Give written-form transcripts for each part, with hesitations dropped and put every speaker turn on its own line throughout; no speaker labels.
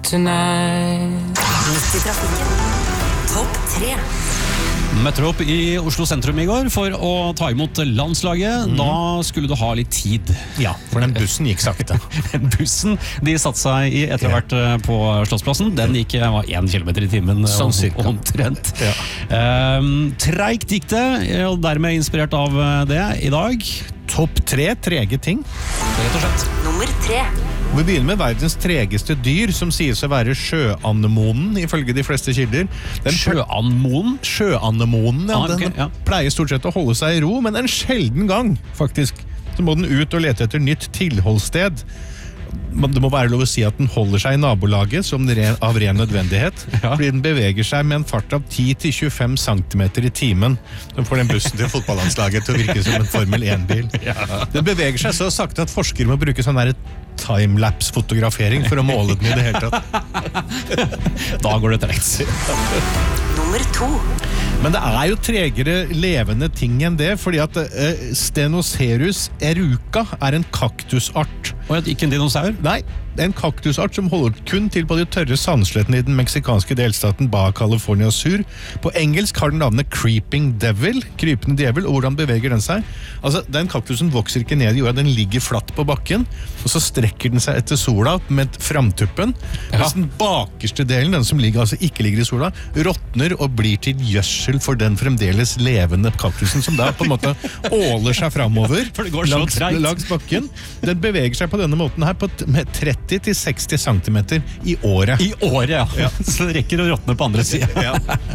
tonight.
Midt i trafikken. Topp 3.
Møtte opp i Oslo sentrum i går for å ta imot landslaget. Da skulle du ha litt tid.
Ja, for den bussen gikk sakte.
Bussen de satte seg i etter hvert på Slottsplassen. Den var 1 kilometer i timen
sånn cirka.
Omtrent.
Ja.
Treigt gikk det, og dermed inspirert av det i dag.
Topp 3 trege ting.
Rett og slett.
Nummer 3.
Vi begynner med verdens tregeste dyr, som sies å være sjøanemonen, ifølge de fleste kilder.
Sjøanemonen?
Sjøanemonen, ja.
okay,
Den pleier stort sett å holde seg i ro, men en sjelden gang, faktisk, så må den ut og lete etter nytt tilholdssted. Det må være lov å si at den holder seg i nabolaget av ren nødvendighet, fordi den beveger seg med en fart av 10-25 cm i timen. Den får den bussen til fotballandslaget til å virke som en Formel 1-bil. Den beveger seg så sakte at forskere må bruke sånn der timelapse-fotografering for å måle den i det hele tatt.
Da går det tregt.
Nummer 2.
Men det er jo tregere levende ting enn det, fordi at Stenocerus eruca er en kaktusart.
Og ikke en dinosaur?
Nei, det er en kaktusart som holder kun til på de tørre sandslettene i den meksikanske delstaten Baja California Sur. På engelsk har den navnet Creeping Devil, krypende djevel, og hvordan beveger den seg? Altså, den kaktusen vokser ikke ned i jorda, den ligger flatt på bakken, og så strekker den seg etter sola med framtuppen, mens den bakerste delen, den som ikke ligger i sola, råtner og blir til gjødsel for den fremdeles levende kaktusen, som da på en måte åler seg fremover langs bakken. Den beveger seg på denne måten her med 30-60 cm i året.
I året, ja. Så det rekker å råtne på andre siden.
Ja.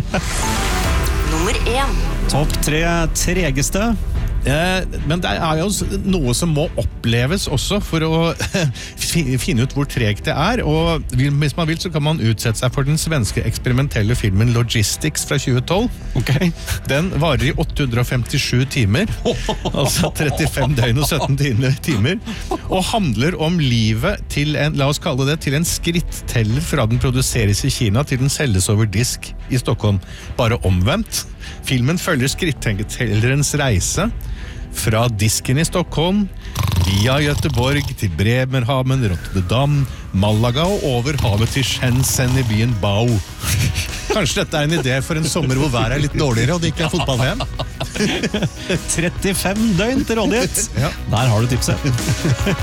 Nummer 1.
Topp 3 tregeste.
Men det er jo noe som må oppleves også for å finne ut hvor tregt det er, og hvis man vil så kan man utsette seg for den svenske eksperimentelle filmen Logistics fra 2012.
Okay.
Den varer i 857 timer, altså 35 døgn og 17 timer, og handler om livet til la oss kalle det, til en skritteller fra den produseres i Kina til den selges over disk i Stockholm. Bare omvendt. Filmen følger skrittellerens reise fra disken i Stockholm, via Göteborg til Bremerhaven, Rotterdam, Malaga og over havet til Shenzhen i byen Bao. Kanskje dette er en idé for en sommer hvor været er litt dårligere og det ikke er fotball-VM?
35 døgn til rådighet. Der har du tipset.